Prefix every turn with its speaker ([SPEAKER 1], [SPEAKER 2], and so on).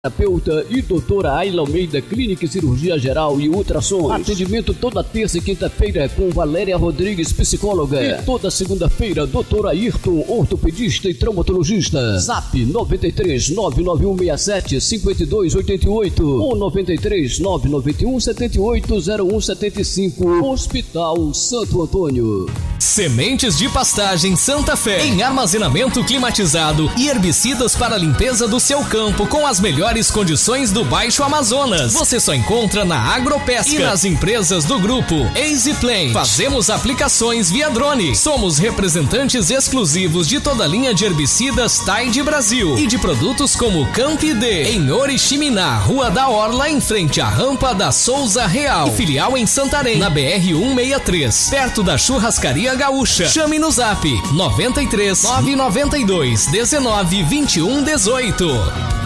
[SPEAKER 1] Terapeuta e doutora Ayla Almeida, Clínica e Cirurgia Geral e Ultrassons. Atendimento toda terça e quinta-feira com Valéria Rodrigues, psicóloga. E toda segunda-feira, doutora Ayrton, ortopedista e traumatologista. Zap 93 99167 5288 ou 93 991 780175. Hospital Santo Antônio.
[SPEAKER 2] Sementes de pastagem Santa Fé, em armazenamento climatizado e herbicidas para a limpeza do seu campo com as melhores condições do Baixo Amazonas. Você só encontra na Agropesca e nas empresas do grupo EasyPlant. Fazemos aplicações via drone. Somos representantes exclusivos de toda a linha de herbicidas Tide Brasil e de produtos como Campide, em Oriximiná, Rua da Orla, em frente à rampa da Souza Real, e filial em Santarém, na BR-163, perto da Churrascaria Gaúcha. Chame no Zap 93 992 19 21 18.